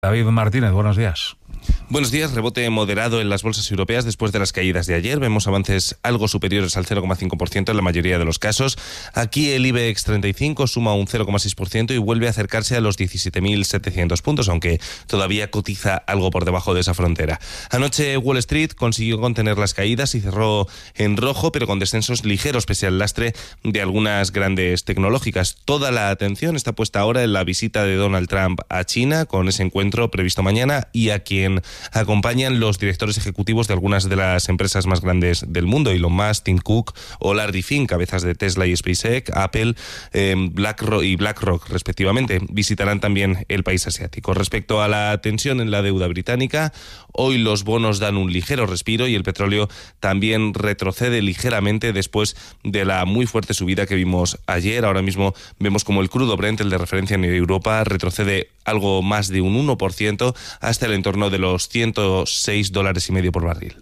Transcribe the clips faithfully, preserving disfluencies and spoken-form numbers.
David Martínez, buenos días. Buenos días. Rebote moderado en las bolsas europeas después de las caídas de ayer. Vemos avances algo superiores al cero coma cinco por ciento en la mayoría de los casos. Aquí el IBEX treinta y cinco suma un cero coma seis por ciento y vuelve a acercarse a los diecisiete mil setecientos puntos, aunque todavía cotiza algo por debajo de esa frontera. Anoche Wall Street consiguió contener las caídas y cerró en rojo, pero con descensos ligeros pese al lastre de algunas grandes tecnológicas. Toda la atención está puesta ahora en la visita de Donald Trump a China, con ese encuentro previsto mañana, y a quien acompañan los directores ejecutivos de algunas de las empresas más grandes del mundo, Elon Musk, Tim Cook o Larry Fink, cabezas de Tesla y SpaceX, Apple, eh, BlackRock y BlackRock respectivamente. Visitarán también el país asiático. Respecto a la tensión en la deuda británica, hoy los bonos dan un ligero respiro y el petróleo también retrocede ligeramente después de la muy fuerte subida que vimos ayer. Ahora mismo vemos como el crudo Brent, el de referencia en Europa, retrocede algo más de un uno por ciento hasta el entorno de los ciento seis dólares y medio por barril.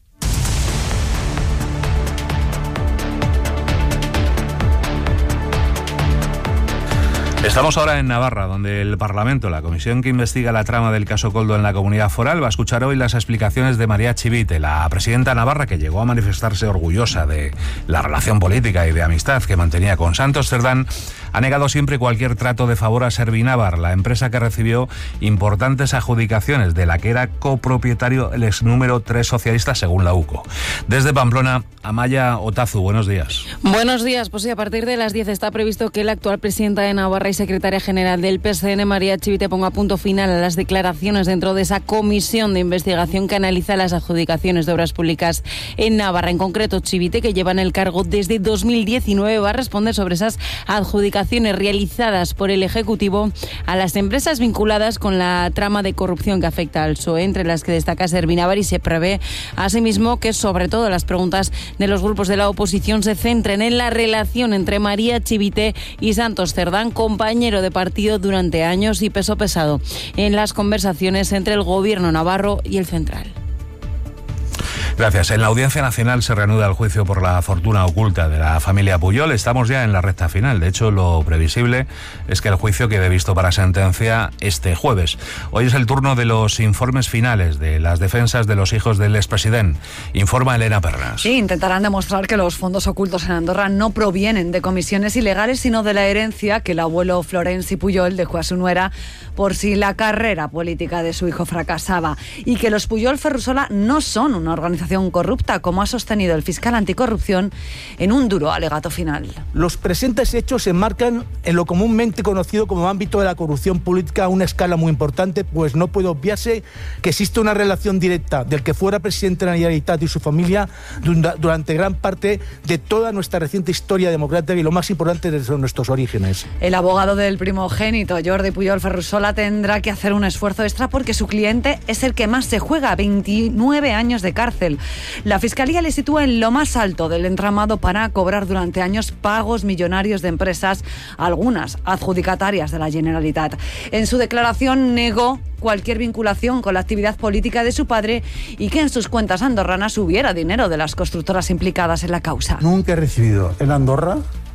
Estamos ahora en Navarra, donde el Parlamento, la comisión que investiga la trama del caso Koldo en la Comunidad Foral, va a escuchar hoy las explicaciones de María Chivite, la presidenta navarra, que llegó a manifestarse orgullosa de la relación política y de amistad que mantenía con Santos Cerdán. Ha negado siempre cualquier trato de favor a Servinavar, la empresa que recibió importantes adjudicaciones, de la que era copropietario el ex número tres socialista, según la U C O. Desde Pamplona, Amaya Otazu, buenos días. Buenos días. Pues sí, a partir de las diez está previsto que la actual presidenta de Navarra y secretaria general del P S N, María Chivite, ponga punto final a las declaraciones dentro de esa comisión de investigación que analiza las adjudicaciones de obras públicas en Navarra. En concreto, Chivite, que lleva en el cargo desde dos mil diecinueve, va a responder sobre esas adjudicaciones realizadas por el Ejecutivo a las empresas vinculadas con la trama de corrupción que afecta al P S O E, entre las que destaca Servinavar, y se prevé asimismo que sobre todo las preguntas de los grupos de la oposición se centren en la relación entre María Chivite y Santos Cerdán, compañero de partido durante años y peso pesado en las conversaciones entre el gobierno navarro y el central. Gracias. En la Audiencia Nacional se reanuda el juicio por la fortuna oculta de la familia Pujol. Estamos ya en la recta final. De hecho, lo previsible es que el juicio quede visto para sentencia este jueves. Hoy es el turno de los informes finales de las defensas de los hijos del expresidente. Informa Elena Pernas. Sí, intentarán demostrar que los fondos ocultos en Andorra no provienen de comisiones ilegales, sino de la herencia que el abuelo Florenci Pujol dejó a su nuera por si la carrera política de su hijo fracasaba, y que los Pujol Ferrusola no son una organización corrupta, como ha sostenido el fiscal anticorrupción en un duro alegato final. Los presentes hechos se enmarcan en lo comúnmente conocido como ámbito de la corrupción política a una escala muy importante, pues no puede obviarse que existe una relación directa del que fuera presidente de la Generalitat y su familia durante gran parte de toda nuestra reciente historia democrática y, lo más importante, desde nuestros orígenes. El abogado del primogénito, Jordi Pujol Ferrusola, tendrá que hacer un esfuerzo extra porque su cliente es el que más se juega, veintinueve años de cárcel. La Fiscalía le sitúa en lo más alto del entramado para cobrar durante años pagos millonarios de empresas, algunas adjudicatarias de la Generalitat. En su declaración negó cualquier vinculación con la actividad política de su padre y que en sus cuentas andorranas hubiera dinero de las constructoras implicadas en la causa. Nunca he recibido en Andorra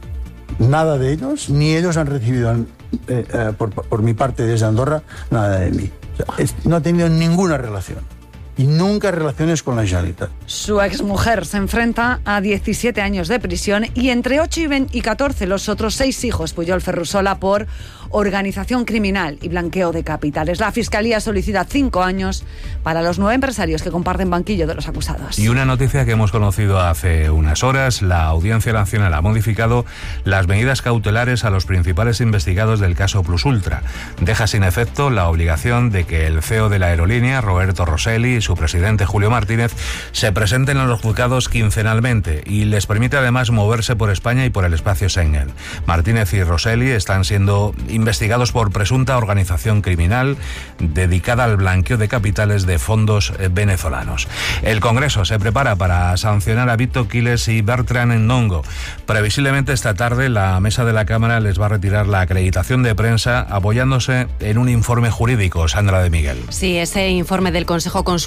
nada de ellos, ni ellos han recibido eh, eh, por, por mi parte desde Andorra nada de mí. O sea, es, no ha tenido ninguna relación. Y nunca relaciones con la Generalitat. Su exmujer se enfrenta a diecisiete años de prisión y entre ocho y catorce los otros seis hijos Pujol Ferrusola por organización criminal y blanqueo de capitales. La Fiscalía solicita cinco años para los nueve empresarios que comparten banquillo de los acusados. Y una noticia que hemos conocido hace unas horas: la Audiencia Nacional ha modificado las medidas cautelares a los principales investigados del caso Plus Ultra. Deja sin efecto la obligación de que el C E O de la aerolínea, Roberto Rosselli, y su presidente, Julio Martínez, se presenten en los juzgados quincenalmente, y les permite además moverse por España y por el espacio Schengen. Martínez y Rosselli están siendo investigados por presunta organización criminal dedicada al blanqueo de capitales de fondos venezolanos. El Congreso se prepara para sancionar a Vito Quiles y Bertrand Endongo. Previsiblemente esta tarde la mesa de la Cámara les va a retirar la acreditación de prensa apoyándose en un informe jurídico. Sandra de Miguel. Sí, ese informe del Consejo Consultivo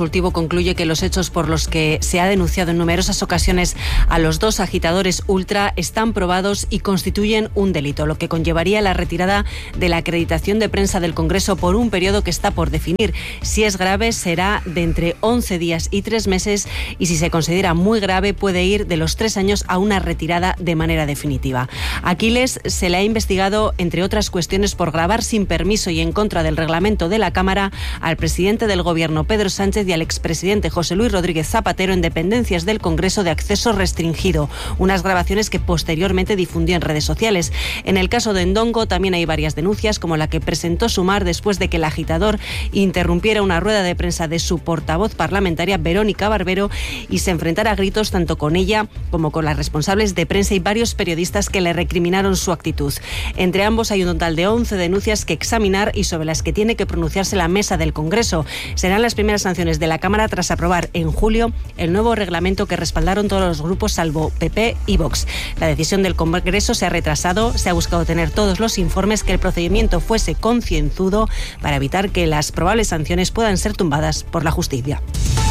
Consultivo concluye que los hechos por los que se ha denunciado en numerosas ocasiones a los dos agitadores ultra están probados y constituyen un delito, lo que conllevaría la retirada de la acreditación de prensa del Congreso por un periodo que está por definir. Si es grave, será de entre once días y tres meses y si se considera muy grave, puede ir de los tres años a una retirada de manera definitiva. A Aquiles se le ha investigado, entre otras cuestiones, por grabar sin permiso y en contra del reglamento de la Cámara al presidente del Gobierno, Pedro Sánchez, y al expresidente José Luis Rodríguez Zapatero en dependencias del Congreso de acceso restringido, unas grabaciones que posteriormente difundió en redes sociales. En el caso de Ndongo también hay varias denuncias, como la que presentó Sumar después de que el agitador interrumpiera una rueda de prensa de su portavoz parlamentaria, Verónica Barbero, y se enfrentara a gritos tanto con ella como con las responsables de prensa y varios periodistas que le recriminaron su actitud. Entre ambos hay un total de once denuncias que examinar y sobre las que tiene que pronunciarse la mesa del Congreso. Serán las primeras sanciones de la Cámara tras aprobar en julio el nuevo reglamento que respaldaron todos los grupos salvo P P y Vox. La decisión del Congreso se ha retrasado, se ha buscado tener todos los informes, que el procedimiento fuese concienzudo para evitar que las probables sanciones puedan ser tumbadas por la justicia.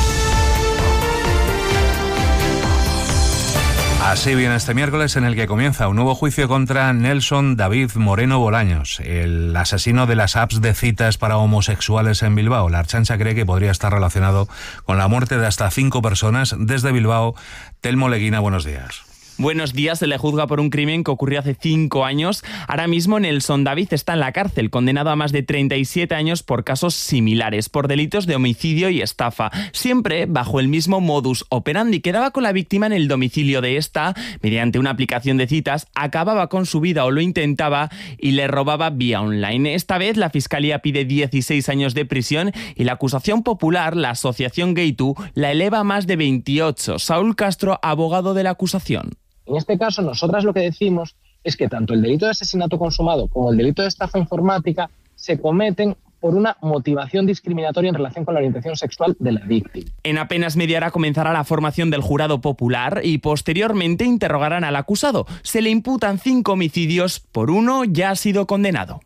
Así viene este miércoles, en el que comienza un nuevo juicio contra Nelson David Moreno Bolaños, el asesino de las apps de citas para homosexuales en Bilbao. La Ertzaintza cree que podría estar relacionado con la muerte de hasta cinco personas. Desde Bilbao, Telmo Leguina, buenos días. Buenos días. Se le juzga por un crimen que ocurrió hace cinco años. Ahora mismo Nelson David está en la cárcel, condenado a más de treinta y siete años por casos similares, por delitos de homicidio y estafa, siempre bajo el mismo modus operandi. Quedaba con la víctima en el domicilio de esta, mediante una aplicación de citas, acababa con su vida o lo intentaba y le robaba vía online. Esta vez la Fiscalía pide dieciséis años de prisión y la acusación popular, la asociación Gaytu, la eleva a más de veintiocho. Saúl Castro, abogado de la acusación. En este caso, nosotras lo que decimos es que tanto el delito de asesinato consumado como el delito de estafa informática se cometen por una motivación discriminatoria en relación con la orientación sexual de la víctima. En apenas media hora comenzará la formación del jurado popular y posteriormente interrogarán al acusado. Se le imputan cinco homicidios, por uno ya ha sido condenado.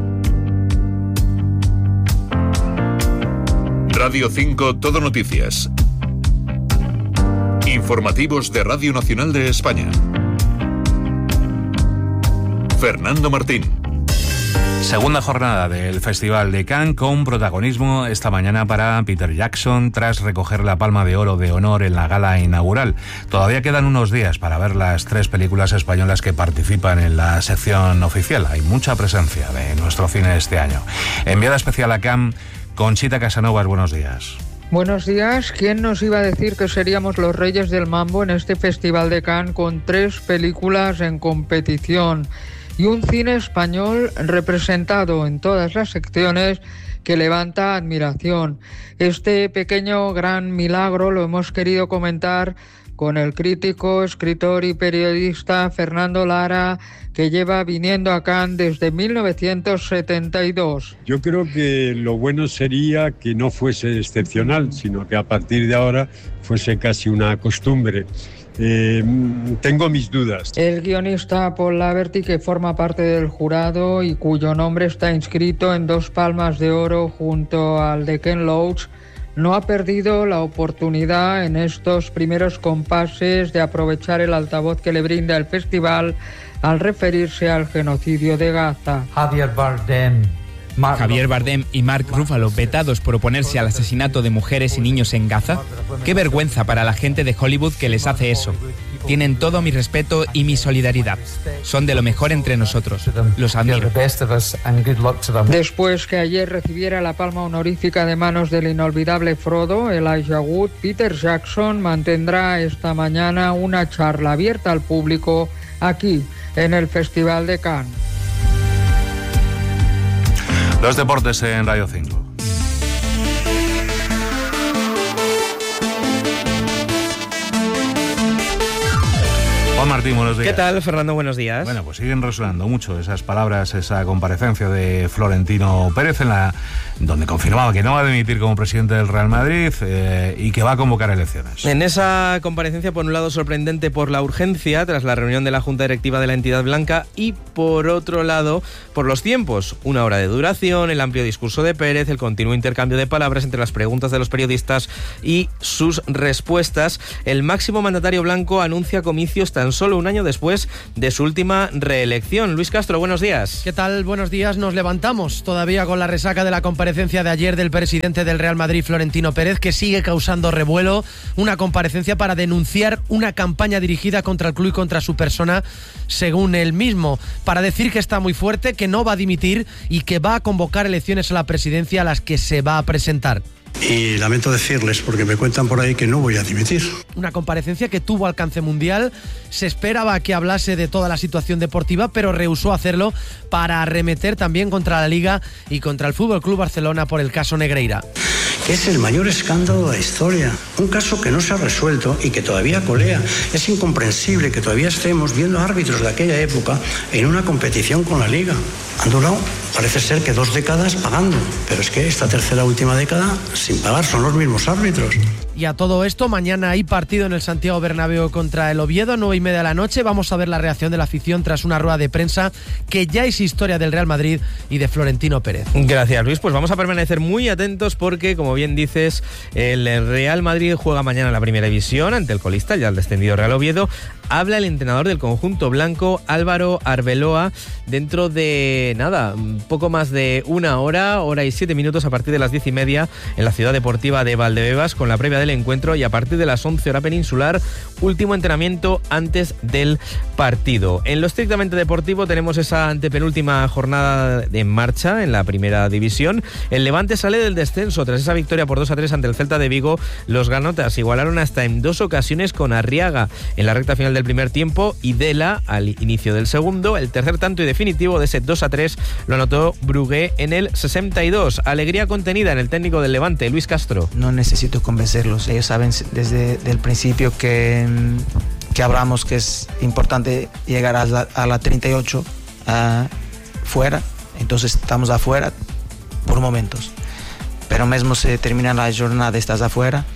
Radio cinco, Todo Noticias. Informativos de Radio Nacional de España. Fernando Martín. Segunda jornada del Festival de Cannes, con protagonismo esta mañana para Peter Jackson tras recoger la Palma de Oro de Honor en la gala inaugural. Todavía quedan unos días para ver las tres películas españolas que participan en la sección oficial. Hay mucha presencia de nuestro cine este año. Enviada especial a Cannes, Conchita Casanovas, buenos días. Buenos días. ¿Quién nos iba a decir que seríamos los reyes del mambo en este Festival de Cannes con tres películas en competición y un cine español representado en todas las secciones que levanta admiración? Este pequeño gran milagro lo hemos querido comentar con el crítico, escritor y periodista Fernando Lara, que lleva viniendo a Cannes desde mil novecientos setenta y dos. Yo creo que lo bueno sería que no fuese excepcional, sino que a partir de ahora fuese casi una costumbre. Eh, tengo mis dudas. El guionista Paul Laverty, que forma parte del jurado y cuyo nombre está inscrito en dos palmas de oro junto al de Ken Loach, no ha perdido la oportunidad en estos primeros compases de aprovechar el altavoz que le brinda el festival al referirse al genocidio de Gaza. Javier Bardem. Javier Bardem y Mark Ruffalo, vetados por oponerse al asesinato de mujeres y niños en Gaza. Qué vergüenza para la gente de Hollywood que les hace eso. Tienen todo mi respeto y mi solidaridad. Son de lo mejor entre nosotros. Los admiro. Después que ayer recibiera la palma honorífica de manos del inolvidable Frodo, Elijah Wood, Peter Jackson mantendrá esta mañana una charla abierta al público aquí, en el Festival de Cannes. Los deportes en Radio cinco. Juan Martín, buenos días. ¿Qué tal, Fernando? Buenos días. Bueno, pues siguen resonando mucho esas palabras, esa comparecencia de Florentino Pérez, en la donde confirmaba que no va a dimitir como presidente del Real Madrid eh, y que va a convocar elecciones. En esa comparecencia, por un lado, sorprendente por la urgencia tras la reunión de la Junta Directiva de la entidad blanca y, por otro lado, por los tiempos. Una hora de duración, el amplio discurso de Pérez, el continuo intercambio de palabras entre las preguntas de los periodistas y sus respuestas. El máximo mandatario blanco anuncia comicios tan solo un año después de su última reelección. Luis Castro, buenos días. ¿Qué tal? Buenos días. Nos levantamos todavía con la resaca de la comparecencia de ayer del presidente del Real Madrid, Florentino Pérez, que sigue causando revuelo. Una comparecencia para denunciar una campaña dirigida contra el club y contra su persona, según él mismo, para decir que está muy fuerte, que no va a dimitir y que va a convocar elecciones a la presidencia a las que se va a presentar. Y lamento decirles, porque me cuentan por ahí que no voy a dimitir. Una comparecencia que tuvo alcance mundial. Se esperaba que hablase de toda la situación deportiva, pero rehusó hacerlo para arremeter también contra la Liga y contra el F C Barcelona por el caso Negreira. Es el mayor escándalo de la historia. Un caso que no se ha resuelto y que todavía colea. Es incomprensible que todavía estemos viendo árbitros de aquella época en una competición con la Liga. Han durado, parece ser que dos décadas pagando, pero es que esta tercera última década sin pagar son los mismos árbitros. Y a todo esto, mañana hay partido en el Santiago Bernabéu contra el Oviedo, nueve y media de la noche. Vamos a ver la reacción de la afición tras una rueda de prensa que ya es historia del Real Madrid y de Florentino Pérez. Gracias, Luis. Pues vamos a permanecer muy atentos porque, como bien dices, el Real Madrid juega mañana en la Primera División ante el colista, ya el descendido Real Oviedo. Habla el entrenador del conjunto blanco, Álvaro Arbeloa, dentro de, nada, poco más de una hora, hora y siete minutos a partir de las diez y media en la ciudad deportiva de Valdebebas con la previa del encuentro y a partir de las once hora peninsular, último entrenamiento antes del partido. En lo estrictamente deportivo tenemos esa antepenúltima jornada en marcha en la Primera División. El Levante sale del descenso tras esa victoria por dos a tres ante el Celta de Vigo. Los granotas igualaron hasta en dos ocasiones con Arriaga en la recta final del primer tiempo y Dela al inicio del segundo. El tercer tanto y definitivo de ese dos a tres lo anotó Brugué en el sesenta y dos. Alegría contenida en el técnico del Levante, Luis Castro. No necesito convencerlos, ellos saben desde el principio que, que hablamos que es importante llegar a la, a la treinta y ocho uh, fuera, entonces estamos afuera por momentos, pero mismo se termina la jornada, estás afuera,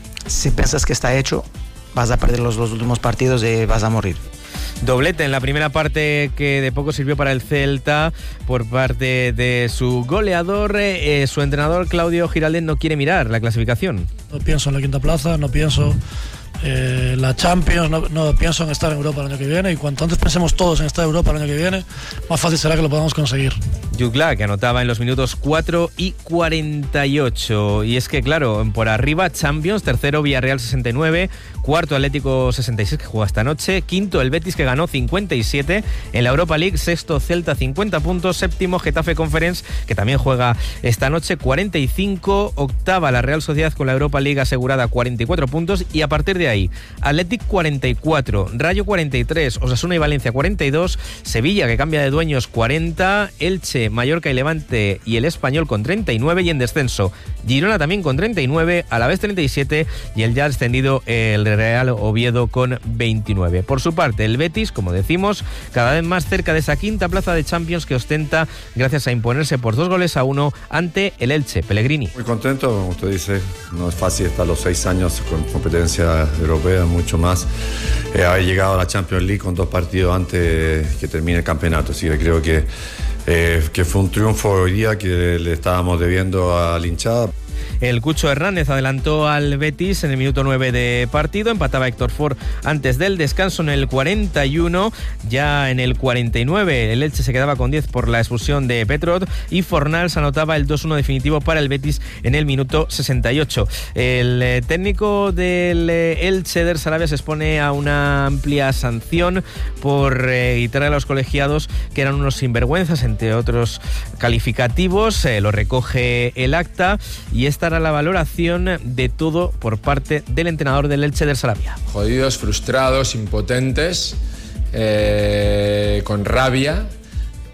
si piensas que está hecho, vas a perder los dos últimos partidos y vas a morir. Doblete en la primera parte que de poco sirvió para el Celta por parte de su goleador. Eh, su entrenador Claudio Giraldez no quiere mirar la clasificación. No pienso en la quinta plaza, no pienso en eh, la Champions, no, no pienso en estar en Europa el año que viene, y cuanto antes pensemos todos en estar en Europa el año que viene, más fácil será que lo podamos conseguir. Jugla, que anotaba en los minutos cuatro y cuarenta y ocho. Y es que, claro, por arriba Champions, tercero Villarreal sesenta y nueve, cuarto Atlético sesenta y seis, que juega esta noche, quinto el Betis, que ganó cincuenta y siete, en la Europa League sexto Celta cincuenta puntos, séptimo Getafe Conference, que también juega esta noche cuarenta y cinco, octava la Real Sociedad con la Europa League asegurada cuarenta y cuatro puntos, y a partir de ahí Athletic cuarenta y cuatro, Rayo cuarenta y tres, Osasuna y Valencia cuarenta y dos, Sevilla, que cambia de dueños, cuarenta, Elche, Mallorca y Levante y el Español con treinta y nueve, y en descenso Girona también con treinta y nueve, Alavés treinta y siete y el ya descendido el Real Oviedo con veintinueve. Por su parte, el Betis, como decimos, cada vez más cerca de esa quinta plaza de Champions que ostenta gracias a imponerse por dos goles a uno ante el Elche. Pellegrini. Muy contento, como usted dice, no es fácil estar los seis años con competencia europea, mucho más eh, haber llegado a la Champions League con dos partidos antes que termine el campeonato, así que creo que, eh, que fue un triunfo hoy día que le estábamos debiendo a la hinchada. El Cucho Hernández adelantó al Betis en el minuto nueve de partido, empataba Héctor Ford antes del descanso en el cuarenta y uno, ya en el cuarenta y nueve el Elche se quedaba con diez por la expulsión de Petrot y Fornals anotaba el dos uno definitivo para el Betis en el minuto sesenta y ocho. El eh, técnico del eh, Elche de Sarabia se expone a una amplia sanción por eh, gritar a los colegiados que eran unos sinvergüenzas, entre otros calificativos. Eh, lo recoge el acta y esta era la valoración de todo por parte del entrenador del Elche del Sarabia. Jodidos, frustrados, impotentes, eh, con rabia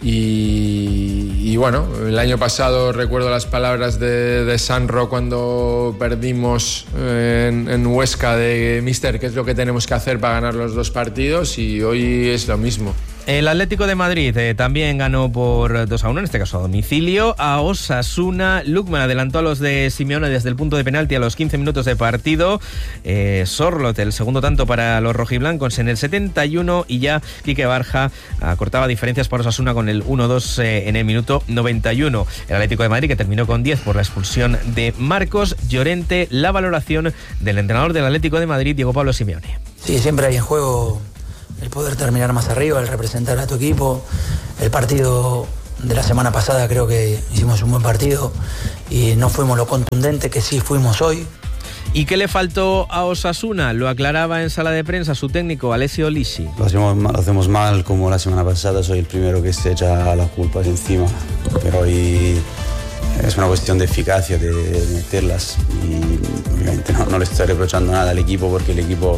Y, y bueno, el año pasado recuerdo las palabras de, de Sanro cuando perdimos en, en Huesca de Mister, ¿qué es lo que tenemos que hacer para ganar los dos partidos? Y hoy es lo mismo. El Atlético de Madrid eh, también ganó por dos a uno, en este caso a domicilio, a Osasuna. Lukman adelantó a los de Simeone desde el punto de penalti a los quince minutos de partido. Eh, Sorloth, el segundo tanto para los rojiblancos en el setenta y uno, y ya Quique Barja acortaba diferencias para Osasuna con el uno dos eh, en el minuto noventa y uno. El Atlético de Madrid, que terminó con diez por la expulsión de Marcos Llorente. La valoración del entrenador del Atlético de Madrid, Diego Pablo Simeone. Sí, siempre hay en juego el poder terminar más arriba, el representar a tu equipo. El partido de la semana pasada creo que hicimos un buen partido y no fuimos lo contundente que sí fuimos hoy. ¿Y qué le faltó a Osasuna? Lo aclaraba en sala de prensa su técnico Alessio Lisci. Lo hacemos, lo hacemos mal como la semana pasada, soy el primero que se echa las culpas encima, pero hoy es una cuestión de eficacia, de meterlas, y obviamente no, no le estoy reprochando nada al equipo porque el equipo...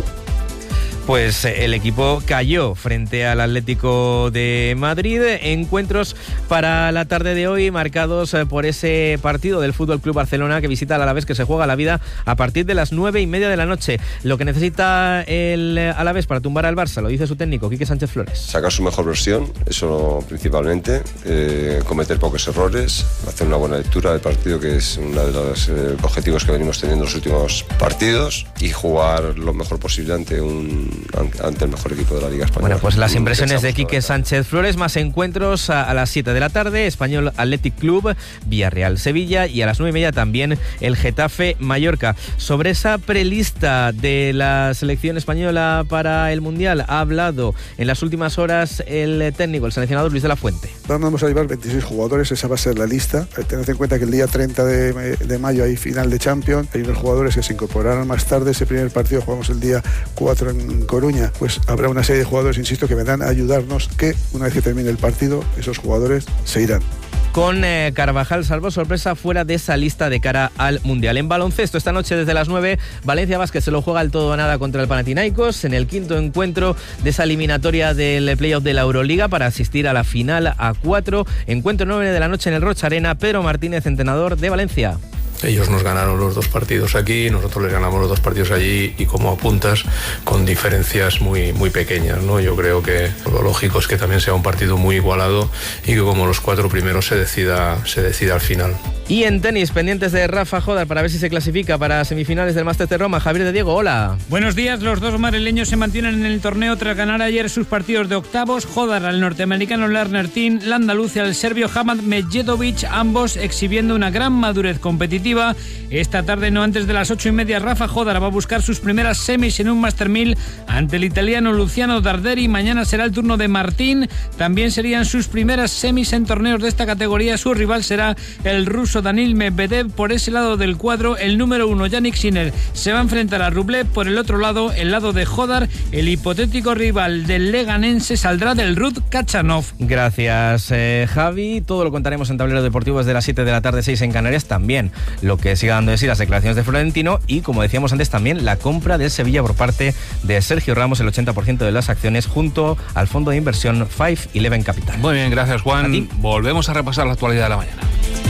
Pues el equipo cayó frente al Atlético de Madrid. Encuentros para la tarde de hoy marcados por ese partido del Fútbol Club Barcelona que visita al Alavés, que se juega la vida a partir de las nueve y media de la noche. Lo que necesita el Alavés para tumbar al Barça, lo dice su técnico Quique Sánchez Flores. Sacar su mejor versión, eso principalmente, eh, cometer pocos errores, hacer una buena lectura del partido, que es uno de los eh, objetivos que venimos teniendo en los últimos partidos, y jugar lo mejor posible ante un ante el mejor equipo de la Liga Española. Bueno, pues las impresiones de Quique Sánchez Flores. Más encuentros a, a las siete de la tarde, Español Athletic Club, Villarreal Sevilla, y a las nueve y media también el Getafe Mallorca. Sobre esa prelista de la selección española para el Mundial ha hablado en las últimas horas el técnico, el seleccionador Luis de la Fuente. Vamos a llevar veintiséis jugadores, esa va a ser la lista. Tened en cuenta que el día treinta de, de mayo hay final de Champions, hay unos jugadores que se incorporarán más tarde. Ese primer partido jugamos el día cuatro en Coruña, pues habrá una serie de jugadores, insisto, que vendrán a ayudarnos, que una vez que termine el partido, esos jugadores se irán. Con eh, Carvajal, salvo sorpresa, fuera de esa lista de cara al Mundial. En baloncesto, esta noche desde las nueve, Valencia Basket se lo juega al todo o nada contra el Panathinaikos en el quinto encuentro de esa eliminatoria del playoff de la Euroliga para asistir a la final a cuatro. Encuentro nueve de la noche en el Rocha Arena. Pedro Martínez, entrenador de Valencia. Ellos nos ganaron los dos partidos aquí, nosotros les ganamos los dos partidos allí, y como apuntas, con diferencias muy, muy pequeñas, ¿no? Yo creo que lo lógico es que también sea un partido muy igualado y que como los cuatro primeros se decida, se decida al final. Y en tenis, pendientes de Rafa Jodar para ver si se clasifica para semifinales del Masters de Roma. Javier de Diego, hola. Buenos días, los dos madrileños se mantienen en el torneo tras ganar ayer sus partidos de octavos. Jodar al norteamericano Lerner Tin, la andaluza al serbio Hamad Medjedovic, ambos exhibiendo una gran madurez competitiva. Esta tarde, no antes de las ocho y media, Rafa Jodar va a buscar sus primeras semis en un Master mil ante el italiano Luciano Darderi. Mañana será el turno de Martín, también serían sus primeras semis en torneos de esta categoría. Su rival será el ruso Danil Medvedev. Por ese lado del cuadro, el número uno Yannick Sinner se va a enfrentar a Rublev. Por el otro lado, el lado de Jodar, el hipotético rival del leganense saldrá del Rud Kachanov. Gracias, eh, Javi. Todo lo contaremos en Tablero Deportivo desde las siete de la tarde, seis en Canarias. También lo que siga dando de sí las declaraciones de Florentino y, como decíamos antes, también la compra del Sevilla por parte de Sergio Ramos, el ochenta por ciento de las acciones, junto al fondo de inversión cinco eleven Capital. Muy bien, gracias, Juan. Volvemos a repasar la actualidad de la mañana.